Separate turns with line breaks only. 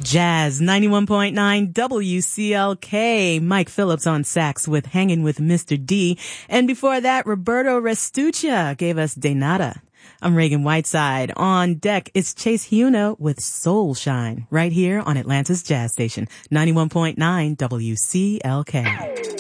Jazz 91.9 WCLK. Mike Phillips on sax with Hanging with Mr. D. And before that, Roberto Restuccia gave us De Nada. I'm Reagan Whiteside. On deck, it's Chase Huna with Soul Shine right here on Atlanta's Jazz Station 91.9 WCLK.